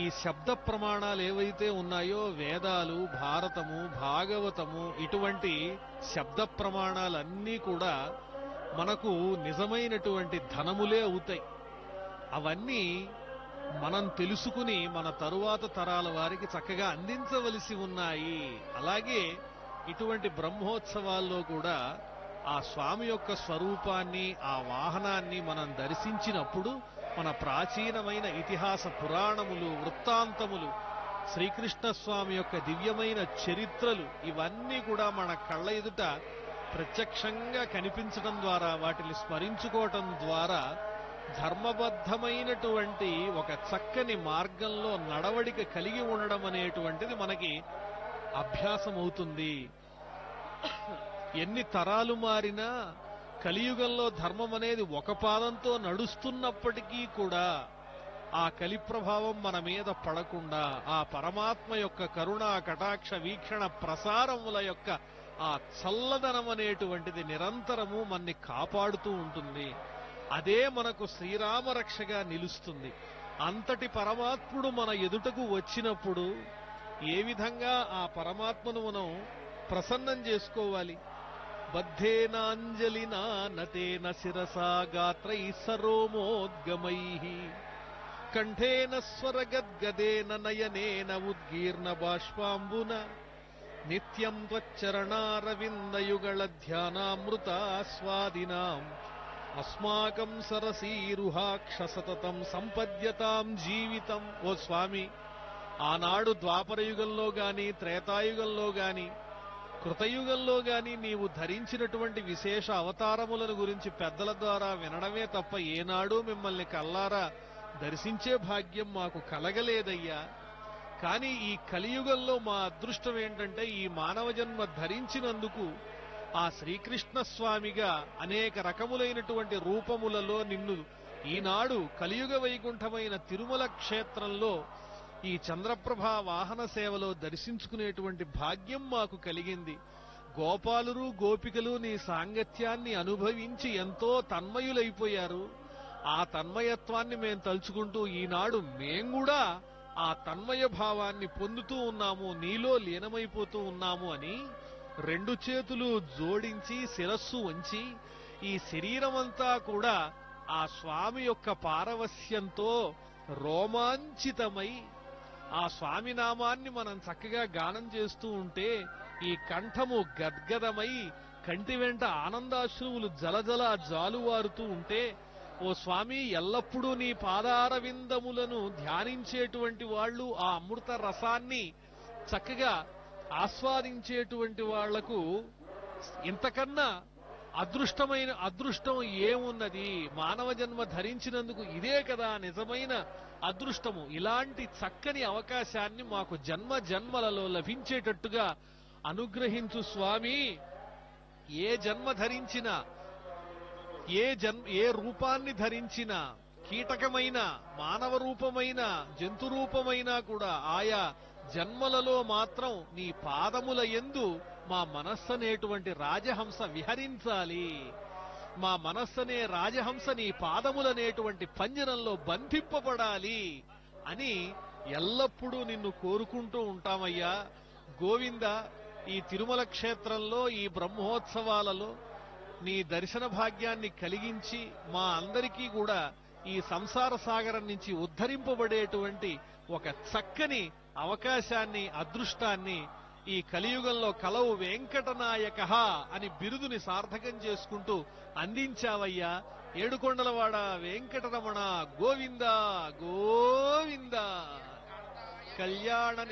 ఈ శబ్ద ప్రమాణాలు ఏవైతే ఉన్నాయో వేదాలు, భారతము, భాగవతము, ఇటువంటి శబ్ద ప్రమాణాలన్నీ కూడా మనకు నిజమైనటువంటి ధనములే అవుతాయి. అవన్నీ మనం తెలుసుకుని మన తరువాత తరాల వారికి చక్కగా అందించవలసి ఉన్నాయి. అలాగే ఇటువంటి బ్రహ్మోత్సవాల్లో కూడా ఆ స్వామి యొక్క స్వరూపాన్ని, ఆ వాహనాన్ని మనం దర్శించినప్పుడు మన ప్రాచీనమైన ఇతిహాస పురాణములు, వృత్తాంతములు, శ్రీకృష్ణ స్వామి యొక్క దివ్యమైన చరిత్రలు ఇవన్నీ కూడా మన కళ్ళ ఎదుట ప్రత్యక్షంగా కనిపించడం ద్వారా, వాటిని స్మరించుకోవటం ద్వారా ధర్మబద్ధమైనటువంటి ఒక చక్కని మార్గంలో నడవడిక కలిగి ఉండడం అనేటువంటిది మనకి అభ్యాసం అవుతుంది. ఎన్ని తరాలు మారినా కలియుగంలో ధర్మం అనేది ఒక పాదంతో నడుస్తున్నప్పటికీ కూడా ఆ కలి ప్రభావం మన మీద పడకుండా ఆ పరమాత్మ యొక్క కరుణా కటాక్ష వీక్షణ ప్రసారముల యొక్క ఆ చల్లదనం అనేటువంటిది నిరంతరము మన్ని కాపాడుతూ ఉంటుంది. అదే మనకు శ్రీరామ రక్షగా నిలుస్తుంది. అంతటి పరమాత్ముడు మన ఎదుటకు వచ్చినప్పుడు ఏ విధంగా ఆ పరమాత్మను మనం ప్రసన్నం చేసుకోవాలి? బద్ధేనాంజలినా నతేన శిరసా గాత్రై సరోమోద్గమై కంఠేన స్వరగద్గదేన నయనేన ఉద్గీర్ణ బాష్పాంబున నిత్యం త్వచ్చరణారవిందయుగళ ధ్యానామృతాస్వాదినాం అస్మాకం సరసీరుహాక్ష సతతం సంపద్యతాం జీవితం. ఓ స్వామి, ఆనాడు ద్వాపరయుగంలో గాని, త్రేతాయుగంలో గాని, కృతయుగంలో గాని నీవు ధరించినటువంటి విశేష అవతారములను గురించి పెద్దల ద్వారా వినడమే తప్ప ఏనాడు మిమ్మల్ని కల్లారా దర్శించే భాగ్యం మాకు కలగలేదయ్యా. కానీ ఈ కలియుగంలో మా అదృష్టం ఏంటంటే ఈ మానవ జన్మ ధరించినందుకు ఆ శ్రీకృష్ణ స్వామిగా అనేక రకములైనటువంటి రూపములలో నిన్ను ఈనాడు కలియుగ వైకుంఠమైన తిరుమల క్షేత్రంలో ఈ చంద్రప్రభ వాహన సేవలో దర్శించుకునేటువంటి భాగ్యం మాకు కలిగింది. గోపాలురు, గోపికలు నీ సాంగత్యాన్ని అనుభవించి ఎంతో తన్మయులైపోయారు. ఆ తన్మయత్వాన్ని మేం తలుచుకుంటూ ఈనాడు మేం కూడా ఆ తన్మయ భావాన్ని పొందుతూ ఉన్నాము, నీలో లీనమైపోతూ ఉన్నాము అని రెండు చేతులు జోడించి శిరస్సు వంచి ఈ శరీరమంతా కూడా ఆ స్వామి యొక్క పారవస్యంతో రోమాంచితమై ఆ స్వామి నామాన్ని మనం చక్కగా గానం చేస్తూ ఉంటే ఈ కంఠము గద్గదమై కంటి వెంట ఆనందాశ్రువులు జలజల జాలువారుతూ ఉంటే, ఓ స్వామి, ఎల్లప్పుడూ నీ పాదారవిందములను ధ్యానించేటువంటి వాళ్ళు ఆ అమృత రసాన్ని చక్కగా ఆస్వాదించేటువంటి వాళ్లకు ఇంతకన్నా అదృష్టం ఏమున్నది? మానవ జన్మ ధరించినందుకు ఇదే కదా నిజమైన అదృష్టము. ఇలాంటి చక్కని అవకాశాన్ని మాకు జన్మ జన్మలలో లభించేటట్టుగా అనుగ్రహించు స్వామి. ఏ జన్మ ధరించినా, ఏ రూపాన్ని ధరించినా, కీటకమైన, మానవ రూపమైన, జంతు రూపమైనా కూడా ఆయా జన్మలలో మాత్రం నీ పాదముల యందు మా మనస్సనేటువంటి రాజహంస విహరించాలి. మా మనస్సనే రాజహంస నీ పాదములనేటువంటి పంజరంలో బంధింపబడాలి అని ఎల్లప్పుడూ నిన్ను కోరుకుంటూ ఉంటామయ్యా. గోవింద, ఈ తిరుమల క్షేత్రంలో ఈ బ్రహ్మోత్సవాలలో నీ దర్శన భాగ్యాన్ని కలిగించి మా అందరికీ కూడా ఈ సంసార సాగరం నుంచి ఉద్ధరింపబడేటువంటి ఒక చక్కని అవకాశాన్ని, అదృష్టాన్ని ఈ కలియుగంలో కలవు వెంకటనాయక అని బిరుదుని సార్థకం చేసుకుంటూ అందించావయ్యా. ఏడుకొండలవాడ వెంకటరమణ గోవింద గోవింద. కళ్యాణ